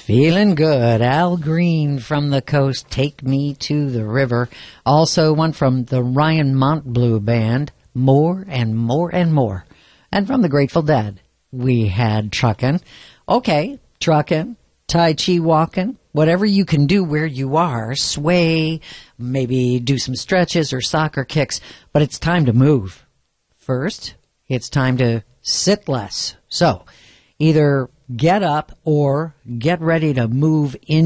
Feeling good. Al Green from the coast, Take Me to the River. Also one from the Ryan Montbleu Band, More and More and More. And from the Grateful Dead, we had Truckin'. Okay, truckin', Tai Chi walking, whatever you can do where you are, sway, maybe do some stretches or soccer kicks, but it's time to move. First, it's time to sit less. So, either get up or get ready to move in